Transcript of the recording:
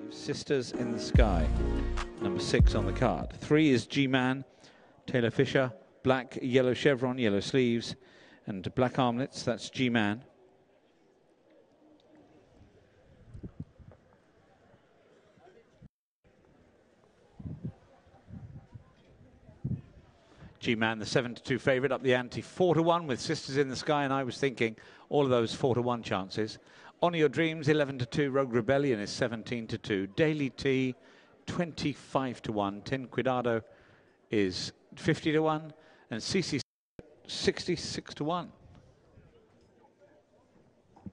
Sisters in the Sky, number 6 on the card. 3 is G-Man, Taylor Fisher, black, yellow chevron, yellow sleeves, and black armlets. That's G-Man. G-Man, the 7-2 favourite, up the ante 4-1 with Sisters in the Sky, and I was thinking all of those 4-1 chances. Honor Your Dreams, 11-2. Rogue Rebellion is 17-2. Daily Tea, 25-1. Ten Cuidado is 50-1, and CC 66-1.